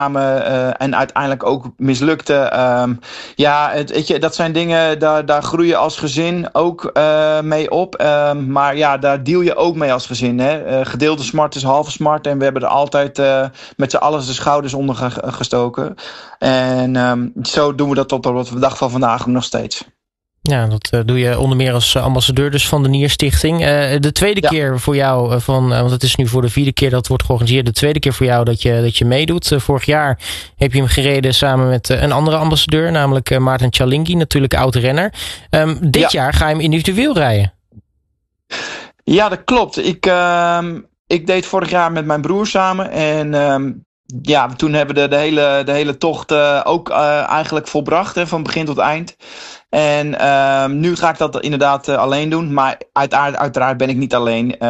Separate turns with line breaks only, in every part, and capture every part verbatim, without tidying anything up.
Uh, en uiteindelijk ook mislukte. Um, ja, het, weet je, dat zijn dingen, daar, daar groei je als gezin ook uh, mee op. Um, maar ja, daar deal je ook mee als gezin. Hè? Uh, gedeelde smart is halve smart. En we hebben er altijd uh, met z'n allen de schouders onder ge- gestoken. En um, zo doen we dat tot op de dag van vandaag nog steeds.
Ja, dat uh, doe je onder meer als ambassadeur dus van de Nierstichting. Uh, de tweede ja. keer voor jou, uh, van, uh, want het is nu voor de vierde keer dat het wordt georganiseerd. De tweede keer voor jou dat je, dat je meedoet. Uh, vorig jaar heb je hem gereden samen met uh, een andere ambassadeur, namelijk uh, Maarten Cialinghi, natuurlijk oud-renner. Um, dit ja. jaar ga je hem individueel rijden.
Ja, dat klopt. Ik, uh, ik deed vorig jaar met mijn broer samen en... Uh, Ja, toen hebben we de, de, hele, de hele tocht uh, ook uh, eigenlijk volbracht, hè, van begin tot eind. En uh, nu ga ik dat inderdaad uh, alleen doen. Maar uiteraard, uiteraard ben ik niet alleen. Uh,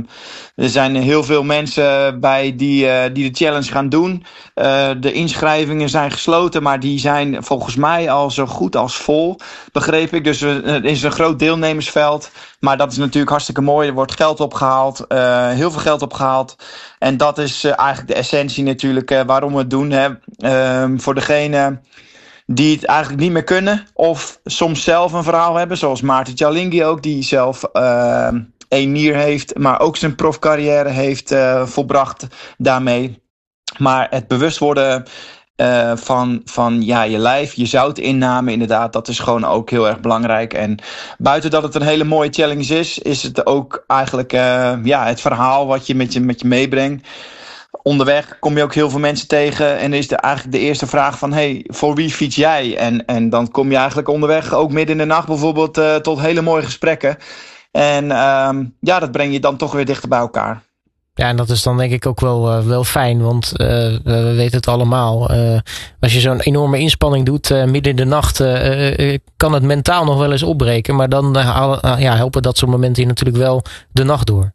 er zijn heel veel mensen bij die, uh, die de challenge gaan doen. Uh, de inschrijvingen zijn gesloten, maar die zijn volgens mij al zo goed als vol, begreep ik. Dus uh, er is een groot deelnemersveld. Maar dat is natuurlijk hartstikke mooi. Er wordt geld opgehaald, uh, heel veel geld opgehaald. En dat is uh, eigenlijk de essentie natuurlijk uh, waarom we het doen. Hè. Uh, voor degene die het eigenlijk niet meer kunnen of soms zelf een verhaal hebben, zoals Maarten Cialinghi ook, die zelf uh, één nier heeft, maar ook zijn profcarrière heeft uh, volbracht daarmee. Maar het bewust worden uh, van, van ja, je lijf, je zoutinname inderdaad, dat is gewoon ook heel erg belangrijk. En buiten dat het een hele mooie challenge is, is het ook eigenlijk uh, ja, het verhaal wat je met je, met je meebrengt. Onderweg kom je ook heel veel mensen tegen en is de, eigenlijk de eerste vraag van, hey, voor wie fiets jij? En, en dan kom je eigenlijk onderweg, ook midden in de nacht bijvoorbeeld, uh, tot hele mooie gesprekken. En um, ja, dat breng je dan toch weer dichter bij elkaar.
Ja, en dat is dan denk ik ook wel, uh, wel fijn, want uh, we weten het allemaal. Uh, als je zo'n enorme inspanning doet, uh, midden in de nacht, uh, uh, kan het mentaal nog wel eens opbreken. Maar dan uh, uh, ja, helpen dat soort momenten je natuurlijk wel de nacht door.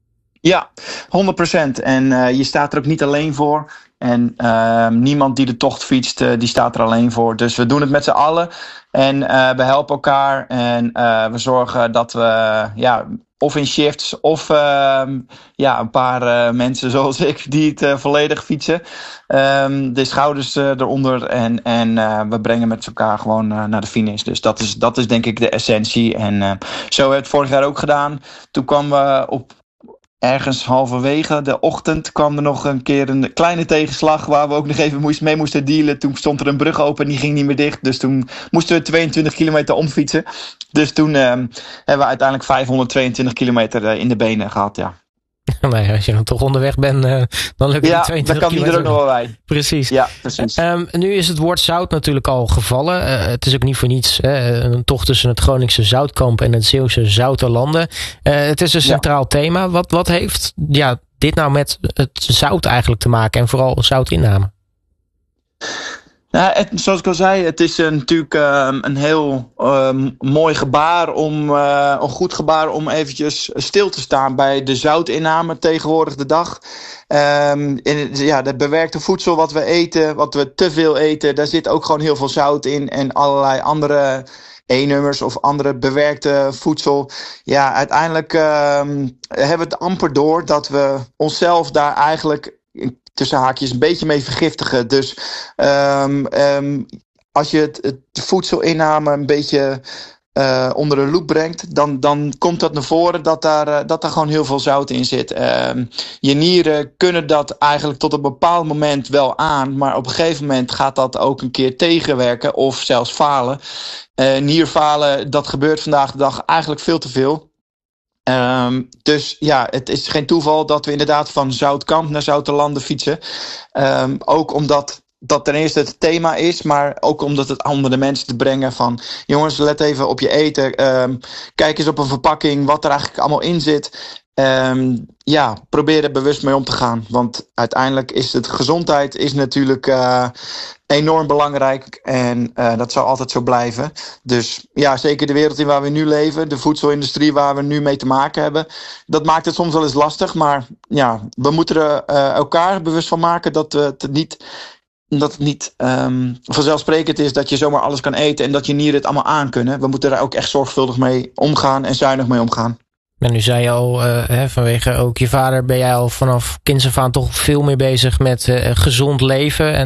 Ja, honderd procent. En uh, je staat er ook niet alleen voor. En uh, niemand die de tocht fietst, uh, die staat er alleen voor. Dus we doen het met z'n allen. En uh, we helpen elkaar. En uh, we zorgen dat we, uh, ja, of in shifts, of uh, ja, een paar uh, mensen zoals ik, die het uh, volledig fietsen. Um, de schouders uh, eronder. En, en uh, we brengen met elkaar gewoon uh, naar de finish. Dus dat is, dat is denk ik de essentie. En uh, zo hebben we het vorig jaar ook gedaan. Toen kwamen we op... Ergens halverwege de ochtend kwam er nog een keer een kleine tegenslag waar we ook nog even mee moesten dealen. Toen stond er een brug open en die ging niet meer dicht. Dus toen moesten we tweeëntwintig kilometer omfietsen. Dus toen uh, hebben we uiteindelijk vijfhonderdtweeëntwintig kilometer uh, in de benen gehad, ja.
Nee, als je dan toch onderweg bent, uh, dan lukt het
ja,
tweeëntwintig
dan kan die er ook nog wel bij.
Precies.
Ja, precies.
Um, nu is het woord zout natuurlijk al gevallen. Uh, het is ook niet voor niets. Hè? Een tocht tussen het Groningse Zoutkamp en het Zeeuwse Zouterlanden. Uh, het is een centraal ja. thema. Wat, wat heeft ja, dit nou met het zout eigenlijk te maken en vooral zoutinname?
Nou, het, zoals ik al zei, het is uh, natuurlijk uh, een heel uh, mooi gebaar, om, uh, een goed gebaar om eventjes stil te staan bij de zoutinname tegenwoordig de dag. Um, in, ja, het bewerkte voedsel wat we eten, wat we te veel eten, daar zit ook gewoon heel veel zout in en allerlei andere E-nummers of andere bewerkte voedsel. Ja, uiteindelijk um, hebben we het amper door dat we onszelf daar eigenlijk tussen haakjes een beetje mee vergiftigen. Dus um, um, als je het, het voedselinname een beetje uh, onder de loep brengt, dan, dan komt dat naar voren dat daar, uh, dat daar gewoon heel veel zout in zit. Um, je nieren kunnen dat eigenlijk tot een bepaald moment wel aan, maar op een gegeven moment gaat dat ook een keer tegenwerken of zelfs falen. Uh, nierfalen, dat gebeurt vandaag de dag eigenlijk veel te veel. Um, dus ja, het is geen toeval dat we inderdaad van Zoutkamp naar Zouterlanden fietsen. Um, ook omdat dat ten eerste het thema is, maar ook omdat het om de mensen te brengen van, jongens, let even op je eten. Um, kijk eens op een verpakking wat er eigenlijk allemaal in zit. Um, ja, probeer er bewust mee om te gaan. Want uiteindelijk is het gezondheid is natuurlijk uh, enorm belangrijk. En uh, dat zal altijd zo blijven. Dus ja, zeker de wereld in waar we nu leven, de voedselindustrie waar we nu mee te maken hebben, dat maakt het soms wel eens lastig. Maar ja, we moeten er uh, elkaar bewust van maken dat we het niet, dat het niet um, vanzelfsprekend is dat je zomaar alles kan eten en dat je nieren het allemaal aankunnen. We moeten daar ook echt zorgvuldig mee omgaan en zuinig mee omgaan.
En nu zei je al, uh, hè, vanwege ook je vader ben jij al vanaf kinds af aan toch veel meer bezig met uh, gezond leven. En